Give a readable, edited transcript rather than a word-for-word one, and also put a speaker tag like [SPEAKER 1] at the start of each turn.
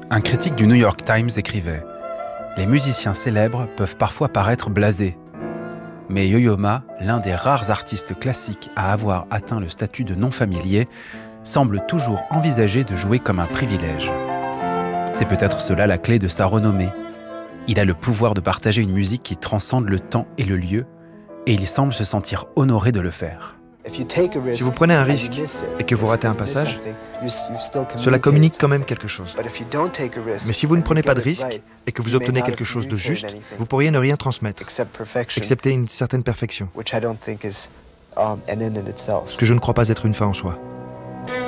[SPEAKER 1] Un critique du New York Times écrivait « Les musiciens célèbres peuvent parfois paraître blasés. Mais Yo-Yo Ma, l'un des rares artistes classiques à avoir atteint le statut de non familier, semble toujours envisager de jouer comme un privilège. C'est peut-être cela la clé de sa renommée. Il a le pouvoir de partager une musique qui transcende le temps et le lieu, et il semble se sentir honoré de le faire. »
[SPEAKER 2] Si vous prenez un risque et que vous ratez un passage, cela communique quand même quelque chose. Mais si vous ne prenez pas de risque et que vous obtenez quelque chose de juste, vous pourriez ne rien transmettre, excepté une certaine perfection, ce que je ne crois pas être une fin en soi.